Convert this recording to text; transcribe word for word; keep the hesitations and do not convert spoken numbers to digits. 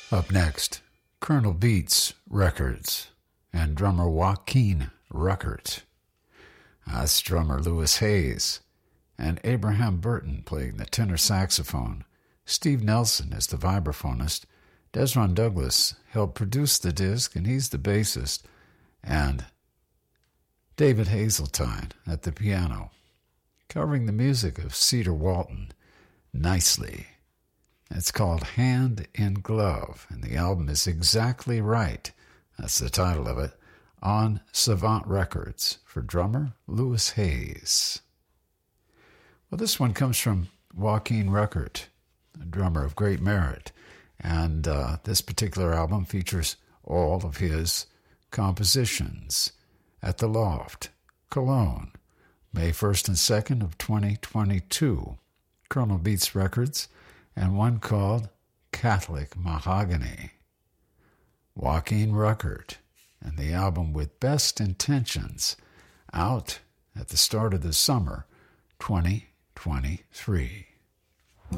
Up next, Colonel Beats Records and drummer Joaquin Ruckert. That's drummer Louis Hayes and Abraham Burton playing the tenor saxophone. Steve Nelson is the vibraphonist. Desron Douglas helped produce the disc, and he's the bassist. And David Hazeltine at the piano, covering the music of Cedar Walton nicely. It's called Hand in Glove, and the album is Exactly Right. That's the title of it, on Savant Records for drummer Louis Hayes. Well, this one comes from Joaquin Ruckert, a drummer of great merit, and uh, this particular album features all of his compositions at the Loft, Cologne, May first and second of twenty twenty-two. Colonel Beats Records, and one called Catholic Mahogany. Joaquin Ruckert, and the album With Best Intentions, out at the start of the summer twenty twenty-three.